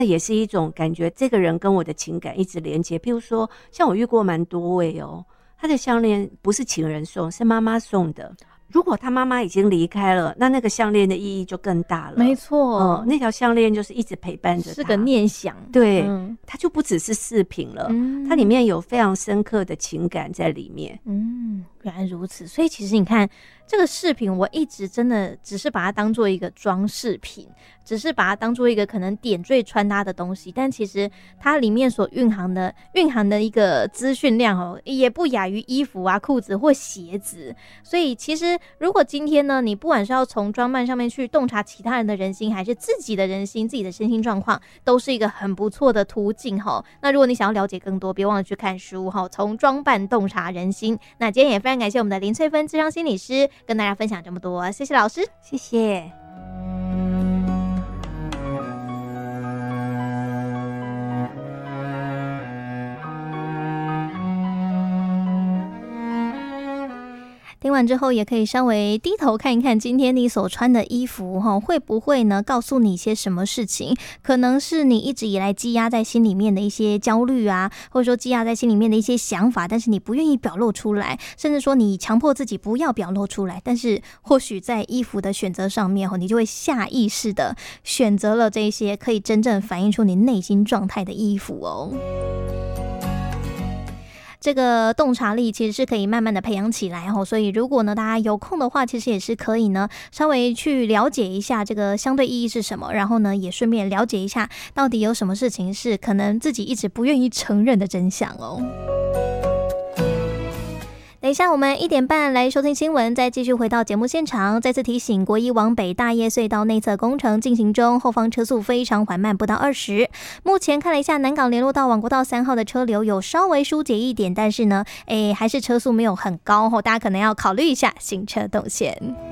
也是一种感觉这个人跟我的情感一直连接。譬如说像我遇过蛮多位哦，他的项链不是情人送，是妈妈送的。如果他妈妈已经离开了，那个项链的意义就更大了。 没错， 那条项链就是一直陪伴着他， 是个念想。 对，它就不只是饰品了，它里面有非常深刻的情感在里面。 原来如此。所以其实你看这个饰品，我一直真的只是把它当做一个装饰品，只是把它当做一个可能点缀穿搭的东西，但其实它里面所蕴含的一个资讯量也不亚于衣服啊、裤子或鞋子。所以其实如果今天呢，你不管是要从装扮上面去洞察其他人的人心，还是自己的人心、自己的身心状况，都是一个很不错的途径那如果你想要了解更多，别忘了去看书从装扮洞察人心。那今天也非常感谢我们的林萃芬諮商心理师跟大家分享这么多，谢谢老师。 谢谢。 听完之后也可以稍微低头看一看今天你所穿的衣服会不会呢告诉你些什么事情，可能是你一直以来积压在心里面的一些焦虑啊，或者说积压在心里面的一些想法，但是你不愿意表露出来，甚至说你强迫自己不要表露出来，但是或许在衣服的选择上面你就会下意识的选择了这些可以真正反映出你内心状态的衣服这个洞察力其实是可以慢慢的培养起来所以如果呢大家有空的话，其实也是可以呢稍微去了解一下这个相对意义是什么，然后呢也顺便了解一下到底有什么事情是可能自己一直不愿意承认的真相等一下我们1点半来收听新闻，再继续回到节目现场。再次提醒，国一往北大叶隧道内侧工程进行中，后方车速非常缓慢，不到20。目前看了一下南港联络道往国道3号的车流有稍微疏解一点，但是呢还是车速没有很高大家可能要考虑一下行车动线。